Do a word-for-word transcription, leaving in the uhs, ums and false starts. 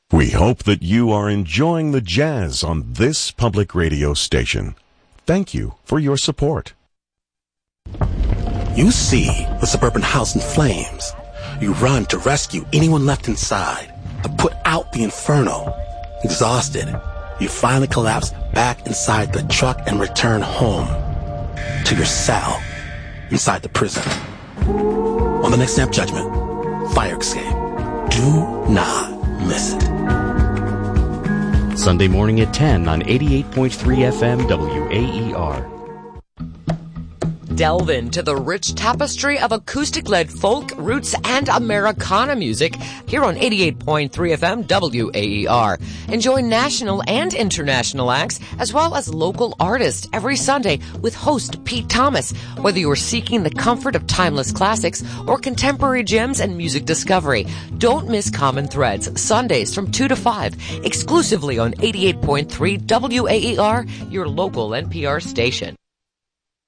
We hope that you are enjoying the jazz on this public radio station. Thank you for your support. You see the suburban house in flames. You run to rescue anyone left inside, to put out the inferno. Exhausted, you finally collapse back inside the truck and return home to your cell inside the prison. On the next Snap Judgment, Fire Escape. Do not miss it. Sunday morning at ten on eighty-eight point three F M W A E R. Delve into the rich tapestry of acoustic-led folk, roots, and Americana music here on eighty-eight point three F M W A E R. Enjoy national and international acts as well as local artists every Sunday with host Pete Thomas. Whether you're seeking the comfort of timeless classics or contemporary gems and music discovery, don't miss Common Threads Sundays from two to five exclusively on eighty-eight point three W A E R, your local N P R station.